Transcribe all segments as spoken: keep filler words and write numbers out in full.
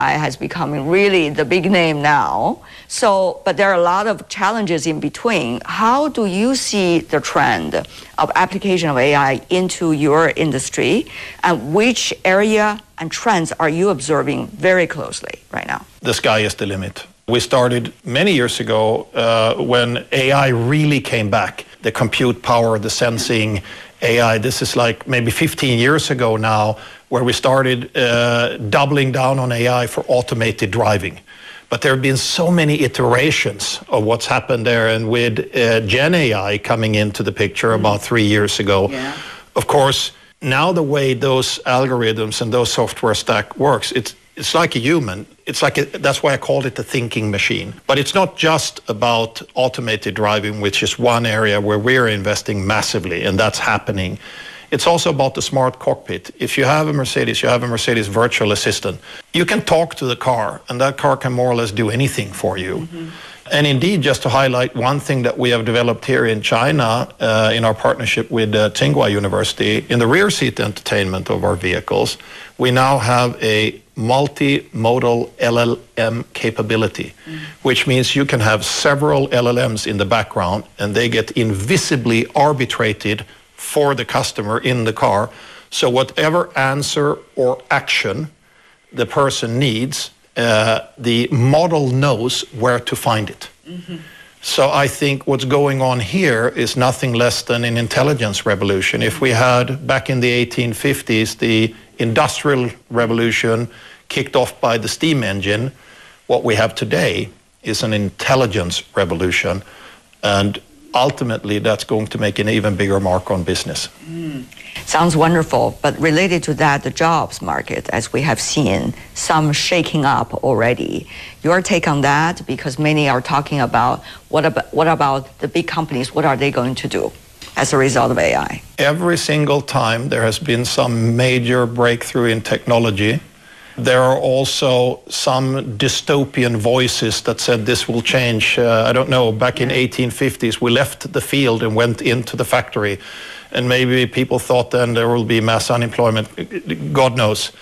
A I has become really the big name now. So, but there are a lot of challenges in between. How do you see the trend of application of A I into your industry, and which area and trends are you observing very closely right now? The sky is the limit. We started many years ago uh, when A I really came back. The compute power, the sensing, A I. This is like maybe fifteen years ago now, where we started uh, doubling down on A I for automated driving. But there have been so many iterations of what's happened there, and with uh, Gen A I coming into the picture mm-hmm. about three years ago, yeah. Of course, now the way those algorithms and those software stack works, it's it's like a human. It's like a, that's why I called it the thinking machine. But it's not just about automated driving, which is one area where we're investing massively, and that's happening. It's also about the smart cockpit. If you have a Mercedes, you have a Mercedes virtual assistant. You can talk to the car, and that car can more or less do anything for you. Mm-hmm. And indeed, just to highlight one thing that we have developed here in China, uh, in our partnership with uh, Tsinghua University, in the rear seat entertainment of our vehicles, we now have a multimodal L L M capability, mm. which means you can have several L L Ms in the background, and they get invisibly arbitrated for the customer in the car. So whatever answer or action the person needs, uh, the model knows where to find it. Mm-hmm. So I think what's going on here is nothing less than an intelligence revolution. If we had, back in the eighteen fifties, the industrial revolution kicked off by the steam engine, what we have today is an intelligence revolution. And ultimately, that's going to make an even bigger mark on business. Mm. Sounds wonderful, but related to that, the jobs market, as we have seen, some shaking up already. Your take on that, because many are talking about what about, what about the big companies, what are they going to do as a result of A I? Every single time there has been some major breakthrough in technology, there are also some dystopian voices that said this will change. Uh, I don't know, back in eighteen fifties, we left the field and went into the factory. And maybe people thought then there will be mass unemployment. God knows. Mm.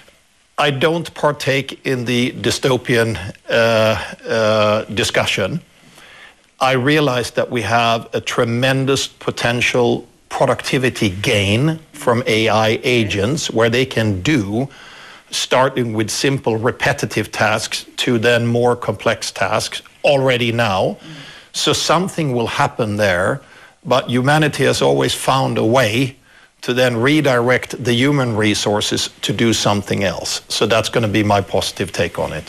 I don't partake in the dystopian uh, uh, discussion. I realize that we have a tremendous potential productivity gain from A I agents where they can do, starting with simple repetitive tasks to then more complex tasks already now. Mm. So something will happen there, but humanity has always found a way to then redirect the human resources to do something else. So that's going to be my positive take on it.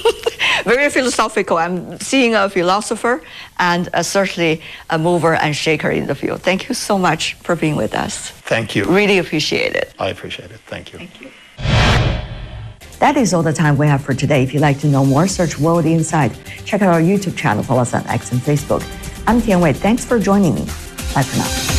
Very philosophical. I'm seeing a philosopher and a, certainly a mover and shaker in the field. Thank you so much for being with us. Thank you. Really appreciate it. I appreciate it. Thank you. Thank you. That is all the time we have for today. If you'd like to know more, search World Insight. Check out our YouTube channel, follow us on X and Facebook. I'm Tian Wei. Thanks for joining me. Bye for now.